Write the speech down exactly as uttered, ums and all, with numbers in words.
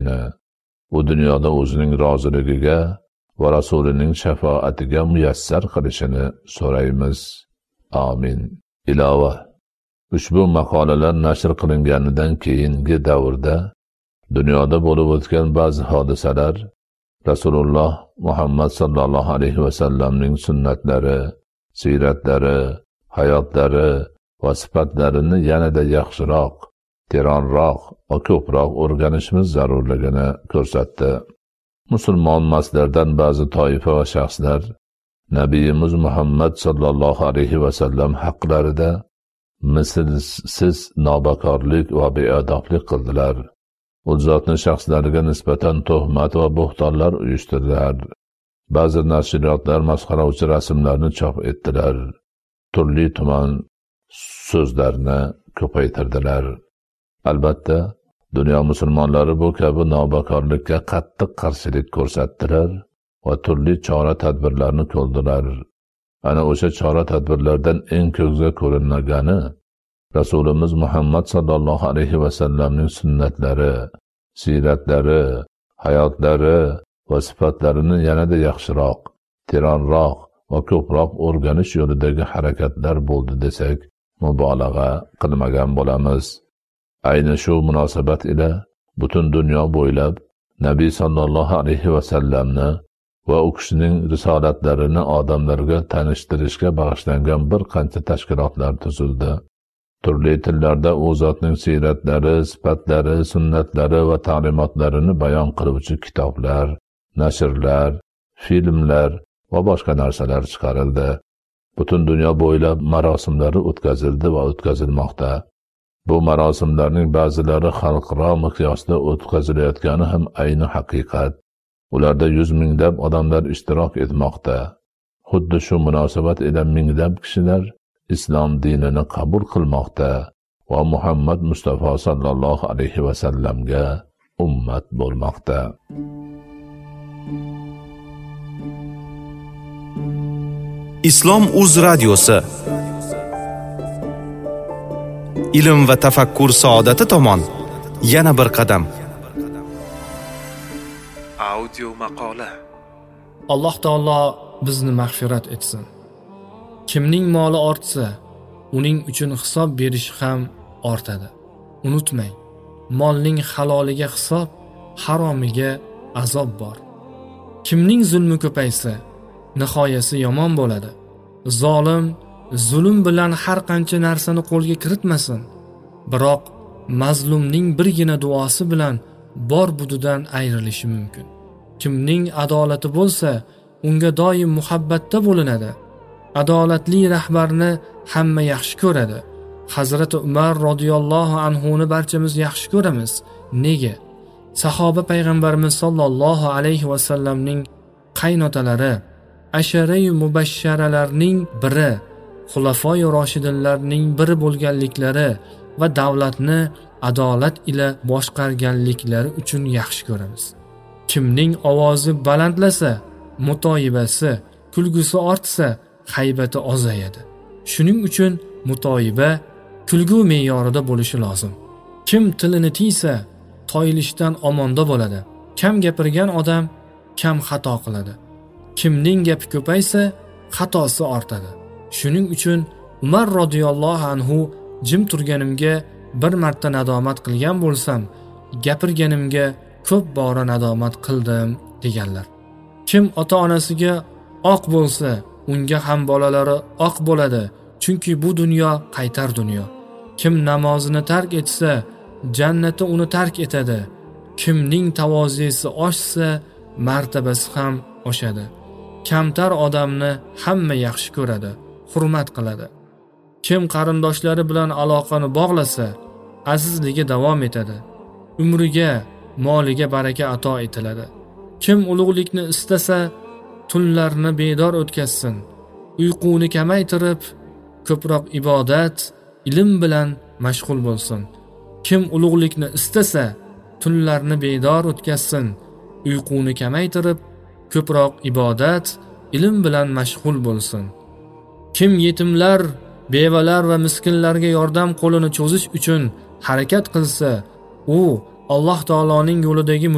qilishini, bu dunyoda o'zining roziligiga va rasulining shafoatiga muyassar qilishini so'raymiz. Amin. Ilova. Ushbu maqolalar nashr qilinganidan keyingi davrda dunyoda bo'lib o'tgan ba'zi hodisalar Rasululloh Muhammad sallallohu alayhi va sallamning sunnatlari, siratlari, hayotlari va sifatlarini yanada yaxshiroq, teranroq va ko'proq o'rganishimiz zarurligini ko'rsatdi. Musulmon maslardan ba'zi toifa va shaxslar Nabiyimiz Muhammad sallallohu alayhi va sallam haqlarida mislsiz nobakorlik va beadoblik qildilar. U zotning shaxslariga nisbatan tuhmat va bo'xtonlar uyushtirdilar. Ba'zi nashriyotlar masxarovchi rasmlarni chop etdilar. Turli tuman so'zlarni ko'paytirdilar. Albatta, dunyo musulmonlari bu kabi nobakorlikka qattiq qarshilik ko'rsatdilar va turli chora-tadbirlarni ko'rdilar. Ana o'sha chora-tadbirlardan eng ko'zga ko'rinmagani Rasulimiz Muhammad sallallohu alayhi va sallamning sunnatlari, siratlari, hayotlari va sifatlarini yanada yaxshiroq, teranroq va ko'proq o'rganish yo'lidagi harakatlar bo'ldi desak, mubolag'a qilmagan bo'lamiz. Ayni shu munosabat ila butun dunyo bo'ylab Nabiy sallallohu alayhi va sallamni va u kishining risolatlarini odamlarga tanishtirishga bag'ishlangan bir qancha tashkilotlar tuzildi. Turli tillarda u zotning siratlari, sifatlari, sunnatlari va ta'limotlarini bayon qiluvchi kitoblar, nashrlar, filmlar va boshqa narsalar chiqarildi. Butun dunyo bo'ylab marosimlari o'tkazildi va o'tkazilmoqda. Bu marosimlarning ba'zilari xalqaro miqyosda o'tkazilayotgani ham ayni haqiqat. Ularda yuz minglab odamlar ishtirok etmoqda. Xuddi shu munosabat ila minglab kishilar islom dinini qabul qilmoqda va Muhammad Mustafa sallallohu alayhi va sallamga ummat bo'lmoqda. Islom uz radiosi ilm va tafakkur saodati tomon yana bir qadam. Audio maqola. Alloh taolo bizni mag'firat etsin. Kimning moli ortsa, uning uchun hisob berish ham ortadi. Unutmang, molning haloliga hisob, haromiga azob bor. Kimning zulmi ko'paysa, nihoyasi yomon bo'ladi. Zolim zulm bilan har qancha narsani qo'lga kiritmasin, biroq mazlumning birgina duosi bilan bor budidan ayrilishi mumkin. Kimning adolati bo'lsa, unga doim muhabbatda bo'linadi. Adolatli rahbarni hamma yaxshi ko'radi. Hazrat Umar radhiyallohu anhu ni barchamiz yaxshi ko'ramiz. Nega? Sahoba payg'ambarimiz sollallohu alayhi va sallamning qaynotalari, ashara-i mubashsharalarning biri, xulafoi roshidinlarning biri bo'lganliklari va davlatni adolat ila boshqarganliklari uchun yaxshi ko'ramiz. Kimning ovozi balandlasa, mutoyibasi, kulgusi ortsa, haybati ozayadi. Shuning uchun mutoyiba kulgu me'yorida bo'lishi lozim. Kim tilini tiysa, toyilishdan omonda bo'ladi. Kam gapirgan odam kam xato qiladi. Kimning gapi ko'paysa, xatosi ortadi. Shuning uchun Umar radhiyallohu anhu jim turganimga bir marta nadomat qilgan bo'lsam, gapirganimga ko'p bora nadomat qildim deganlar. Kim ota-onasiga oq bo'lsa, unga ham bolalari oq bo'ladi, chunki bu dunyo qaytar dunyo. Kim namozini tark etsa, jannati uni tark etadi. Kimning tavozisi oshsa, martabasi ham oshadi. Kamtar odamni hamma yaxshi ko'radi, hurmat qiladi. Kim qarindoshlari bilan aloqani bog'lasa, azizligi davom etadi. Umriga, moliga baraka ato etiladi. Kim ulug'likni istasa, tunlarni bedor o'tkazsin. Uyquni kamaytirib, ko'proq ibodat, ilm bilan mashg'ul bo'lsin. Kim ulug'likni istasa, tunlarni bedor o'tkazsin. Uyquni kamaytirib, ko'proq ibodat, ilm bilan mashg'ul bo'lsin. Kim yetimlar, bevalar va miskinlarga yordam qo'lini cho'zish uchun harakat qilsa, u Alloh taoloning yo'lidagi